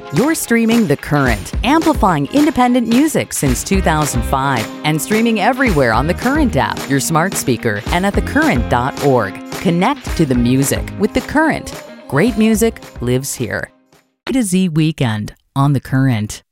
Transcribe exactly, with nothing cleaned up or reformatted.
You're streaming The Current, amplifying independent music since two thousand five and streaming everywhere on the Current app, your smart speaker, and at the current dot org. Connect to the music with The Current. Great music lives here. A to Z Weekend on The Current.